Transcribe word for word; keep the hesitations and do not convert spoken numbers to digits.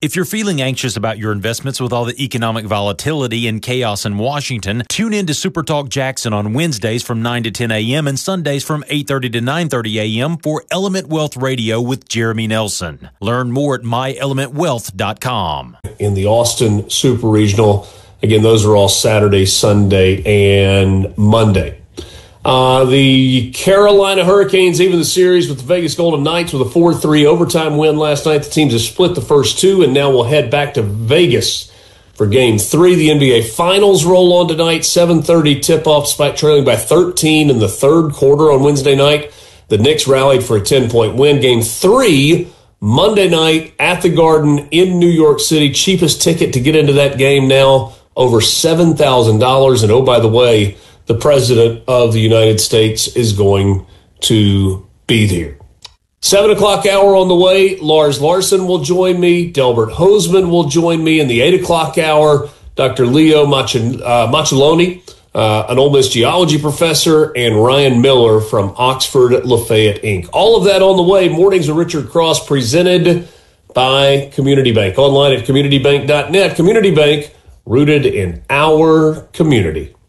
If you're feeling anxious about your investments with all the economic volatility and chaos in Washington, tune in to Super Talk Jackson on Wednesdays from nine to ten a.m. and Sundays from eight thirty to nine thirty a.m. for Element Wealth Radio with Jeremy Nelson. Learn more at my element wealth dot com. In the Austin Super Regional, again, those are all Saturday, Sunday, and Monday. Uh, the Carolina Hurricanes, even the series with the Vegas Golden Knights with a four three overtime win last night. The teams have split the first two, and now we'll head back to Vegas for Game three. The N B A Finals roll on tonight, seven thirty tip-off, Spike trailing by thirteen in the third quarter on Wednesday night. The Knicks rallied for a ten-point win. Game three, Monday night at the Garden in New York City. Cheapest ticket to get into that game now, over seven thousand dollars. And oh, by the way, the President of the United States is going to be there. Seven o'clock hour on the way. Lars Larson will join me. Delbert Hoseman will join me. In the eight o'clock hour, Doctor Leo Machin, uh, Macelloni, uh, an Ole Miss geology professor, and Ryan Miller from Oxford Lafayette, Incorporated. All of that on the way. Mornings with Richard Cross, presented by Community Bank. Online at community bank dot net. Community Bank, rooted in our community.